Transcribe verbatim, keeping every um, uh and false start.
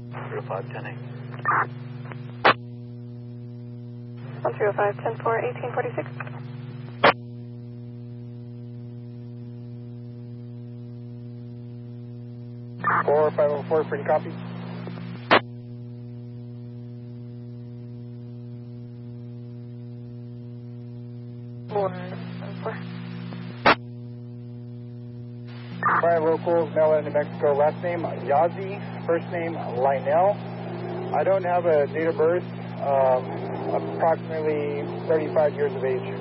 three oh five, ten eight. one three oh five, ten four, eighteen forty-six. four five oh four, pretty copy. one four. Five locals, Mela, New Mexico. Last name Yazzie, first name Lionel. I don't have a date of birth. Um, approximately thirty-five years of age.